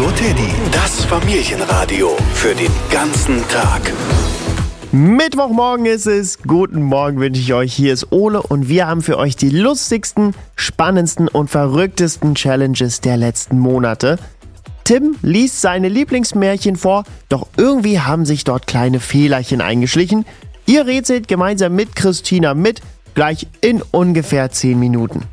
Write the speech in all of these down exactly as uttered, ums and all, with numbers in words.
Radio Teddy, das Familienradio für den ganzen Tag. Mittwochmorgen ist es. Guten Morgen wünsche ich euch. Hier ist Ole und wir haben für euch die lustigsten, spannendsten und verrücktesten Challenges der letzten Monate. Tim liest seine Lieblingsmärchen vor, doch irgendwie haben sich dort kleine Fehlerchen eingeschlichen. Ihr rätselt gemeinsam mit Christina mit, gleich in ungefähr zehn Minuten.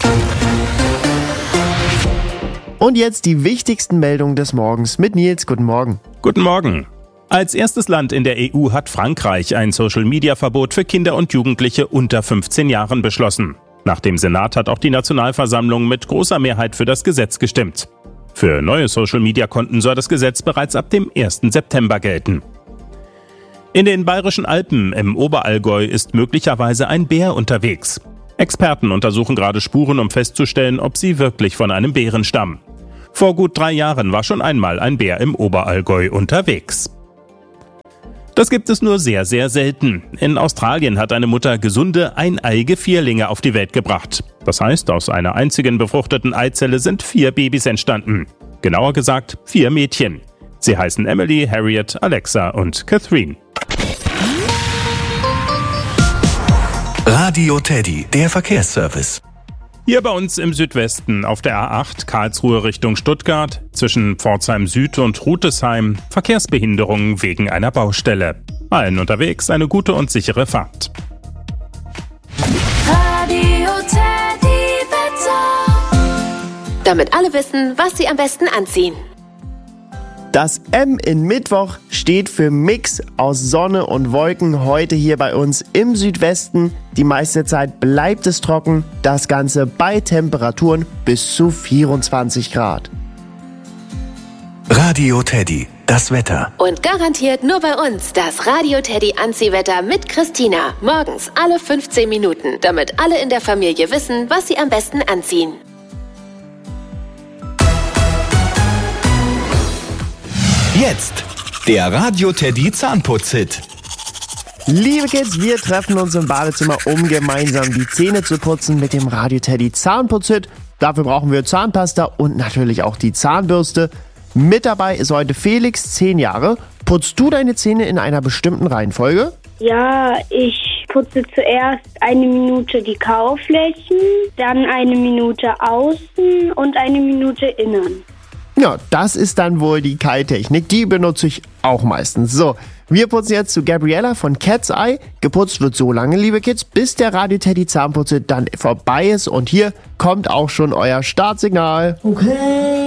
Und jetzt die wichtigsten Meldungen des Morgens mit Nils. Guten Morgen. Guten Morgen. Als erstes Land in der E U hat Frankreich ein Social-Media-Verbot für Kinder und Jugendliche unter fünfzehn Jahren beschlossen. Nach dem Senat hat auch die Nationalversammlung mit großer Mehrheit für das Gesetz gestimmt. Für neue Social-Media-Konten soll das Gesetz bereits ab dem ersten September gelten. In den Bayerischen Alpen im Oberallgäu ist möglicherweise ein Bär unterwegs. Experten untersuchen gerade Spuren, um festzustellen, ob sie wirklich von einem Bären stammen. Vor gut drei Jahren war schon einmal ein Bär im Oberallgäu unterwegs. Das gibt es nur sehr, sehr selten. In Australien hat eine Mutter gesunde, eineiige Vierlinge auf die Welt gebracht. Das heißt, aus einer einzigen befruchteten Eizelle sind vier Babys entstanden. Genauer gesagt, vier Mädchen. Sie heißen Emily, Harriet, Alexa und Catherine. Radio Teddy, der Verkehrsservice. Hier bei uns im Südwesten auf der A acht Karlsruhe Richtung Stuttgart zwischen Pforzheim Süd und Rutesheim Verkehrsbehinderungen wegen einer Baustelle. Allen unterwegs eine gute und sichere Fahrt. Radio Teddy Wetter. Damit alle wissen, was sie am besten anziehen. Das M in Mittwoch steht für Mix aus Sonne und Wolken heute hier bei uns im Südwesten. Die meiste Zeit bleibt es trocken, das Ganze bei Temperaturen bis zu vierundzwanzig Grad. Radio Teddy, das Wetter. Und garantiert nur bei uns das Radio Teddy Anziehwetter mit Christina. Morgens alle fünfzehn Minuten, damit alle in der Familie wissen, was sie am besten anziehen. Jetzt der Radio Teddy Zahnputz-Hit. Liebe Kids, wir treffen uns im Badezimmer, um gemeinsam die Zähne zu putzen mit dem Radio Teddy Zahnputz-Hit. Dafür brauchen wir Zahnpasta und natürlich auch die Zahnbürste. Mit dabei ist heute Felix, zehn Jahre. Putzt du deine Zähne in einer bestimmten Reihenfolge? Ja, ich putze zuerst eine Minute die Kauflächen, dann eine Minute außen und eine Minute innen. Ja, das ist dann wohl die Kai-Technik. Die benutze ich auch meistens. So, wir putzen jetzt zu Gabriella von Cat's Eye. Geputzt wird so lange, liebe Kids, bis der Radio Teddy Zahnputz dann vorbei ist. Und hier kommt auch schon euer Startsignal. Okay.